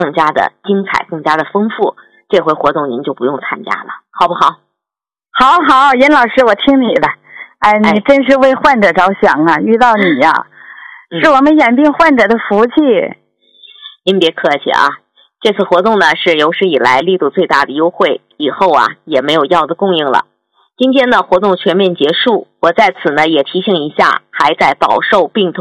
更加的精彩，更加的丰富。这回活动您就不用参加了，好不好？ 好，任老师，我听你的。哎，你真是为患者着想啊！遇到你呀，是我们眼病患者的福气。 您别客气啊，这次活动呢是有史以来力度最大的优惠，以后啊也没有药的供应了。今天呢活动全面结束，我在此呢也提醒一下还在饱受病痛